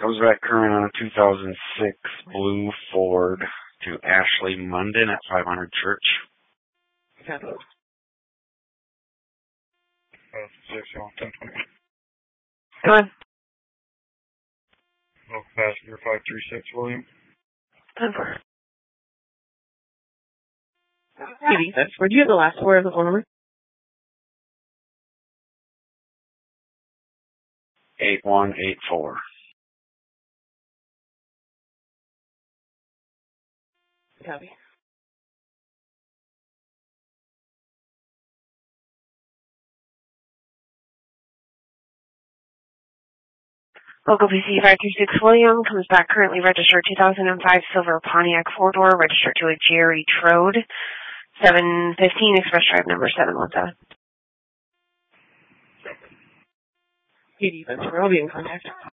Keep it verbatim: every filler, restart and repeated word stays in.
Goes back current on a two thousand six blue Ford to Ashley Munden at five hundred Church. Okay. Go ahead. Oh, passenger five three six, William. ten four. Maybe that's where do you have the last four of the phone number? eight one eight four. Copy. Local P C five three six William comes back currently registered two thousand five silver Pontiac four-door registered to a Jerry Trode. seven fifteen Express Drive number seven one seven. P D, that's where I'll be in contact.